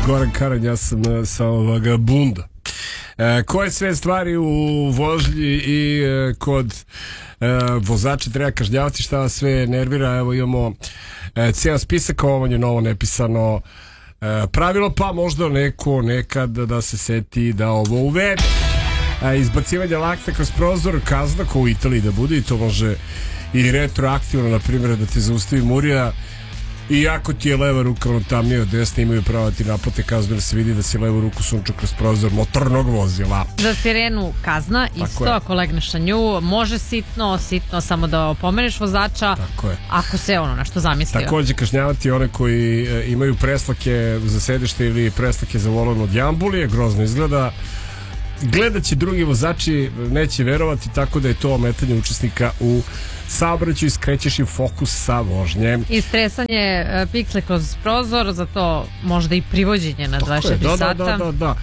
Goran Karan, ja sam samo vagabunda. Koje sve stvari u vožnji i kod vozača treba kažnjavati, šta vas sve nervira? Evo imamo cijel spisak, ovo je novo nepisano pravilo, pa možda neko nekad da se seti da ovo uvede. Izbacivanje lakta kroz prozor, kazna ko u Italiji da bude, i to može i retroaktivno, na primjer, da te zaustavi murija. I ako ti je leva ruka tamnije od desne, imaju pravo da ti naplate kaznu, jer se vidi da si levu ruku sunčao kroz prozor motornog vozila. Za sirenu kazna, isto ako legneš na nju, može sitno samo da opomeneš vozača, ako se nešto zamislio. Takođe kažnjavati one koji imaju preslake za sedište ili preslake za volan od jambulije, grozno izgleda. Gledat će drugi vozači, neće verovati, tako da je to ometanje učesnika u saobraćaju, skrećeš im fokus sa vožnjem. Istresanje piksle kroz prozor, zato možda i privođenje na 24 sata.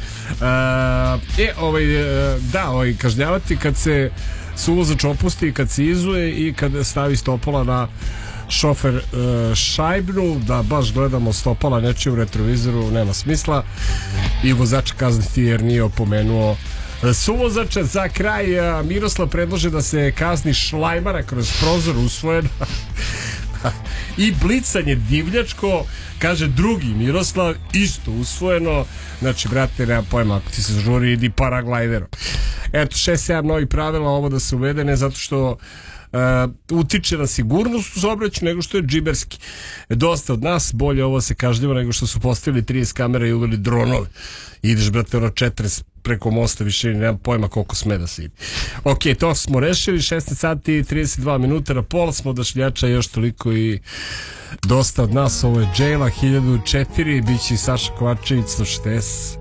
Kažnjavati kad se suvozač opusti, kad se izuje i kad stavi stopala na šofer šajbnu, da baš gledamo stopala nečije u retrovizoru, nema smisla, i vozač kazniti jer nije opomenuo suvozača. Za kraj Miroslav predlože da se kazni šlajmara kroz prozor, usvojeno. I blicanje divljačko, kaže drugi Miroslav, isto usvojeno. Znači, brate, nema pojma, ako ti se zažuri, idi paraglajderom. Eto, 6-7 novih pravila, ovo da se uvede, ne zato što utiče na sigurnost u saobraćaju, nego što je džiberski. Dosta od nas, bolje ovo se kažnjava nego što su postavili 30 kamera i uveli dronove. Ideš, brate, 40 preko mosta, više nemam pojma koliko sme da se ide. Ok, to smo rešili. 16 sati i 32 minuta, na pola smo odašljača, još toliko i dosta od nas. Ovo je Džela 1004, bit će i Saša Kovačević 160.